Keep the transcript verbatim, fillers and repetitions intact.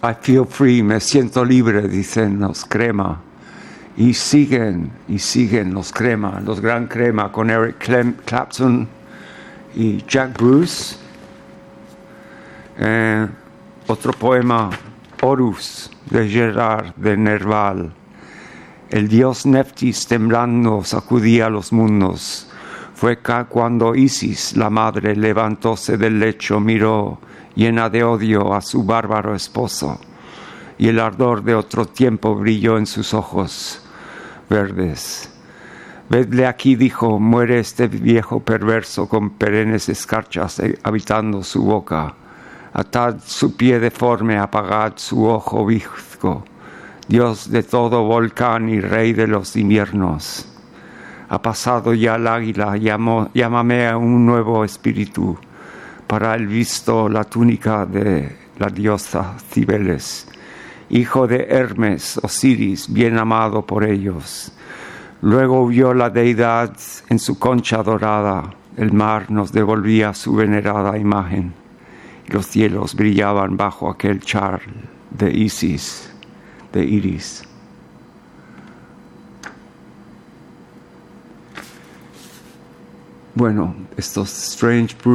I feel free, me siento libre, dicen los Crema. Y siguen, y siguen los Crema, los Gran Crema, con Eric Clem, Clapton y Jack Bruce. Eh, otro poema, Horus, de Gerard de Nerval. El dios Neftis temblando sacudía los mundos. Fue cuando Isis, la madre, levantóse del lecho, miró, llena de odio, a su bárbaro esposo, y el ardor de otro tiempo brilló en sus ojos verdes. Vedle aquí, dijo, muere este viejo perverso con perennes escarchas habitando su boca. Atad su pie deforme, apagad su ojo bizco, Dios de todo volcán y rey de los inviernos. Ha pasado ya el águila, llamo, llámame a un nuevo espíritu. Para el visto la túnica de la diosa Cibeles, hijo de Hermes, Osiris, bien amado por ellos. Luego vio la deidad en su concha dorada, el mar nos devolvía su venerada imagen, y los cielos brillaban bajo aquel char de Isis, de Iris. Bueno, estos Strange